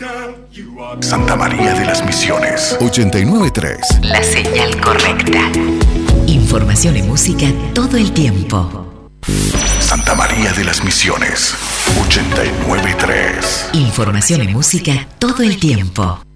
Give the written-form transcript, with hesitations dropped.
Santa María de las Misiones 89.3. La señal correcta. Información y música todo el tiempo. Santa María de las Misiones 89.3. Información y música todo el tiempo.